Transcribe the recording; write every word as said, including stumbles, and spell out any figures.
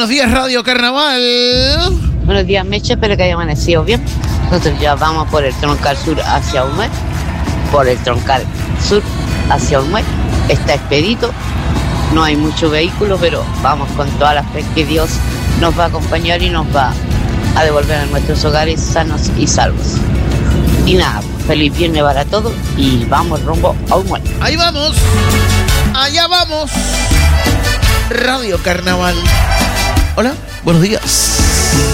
buenos días, Radio Carnaval. Buenos días, Meche, espero que haya amanecido bien. Nosotros ya vamos por el troncal sur hacia Olmué, por el troncal sur hacia Olmué. Está expedito, no hay mucho vehículo, pero vamos con toda la fe que Dios nos va a acompañar y nos va a devolver a nuestros hogares sanos y salvos. Y nada, feliz viernes para todos y vamos rumbo a Olmué. Ahí vamos, allá vamos. Radio Carnaval. Hola, buenos días.